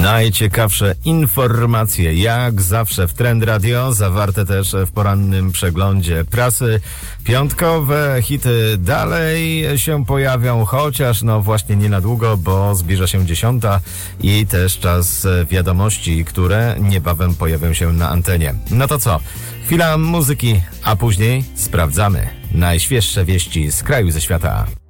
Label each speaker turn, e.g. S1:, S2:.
S1: Najciekawsze informacje, jak zawsze w Trend Radio, zawarte też w porannym przeglądzie prasy. Piątkowe hity dalej się pojawią, chociaż no właśnie nie na długo, bo zbliża się 10 i też czas wiadomości, które niebawem pojawią się na antenie. No to co? Chwila muzyki, a później sprawdzamy najświeższe wieści z kraju, ze świata.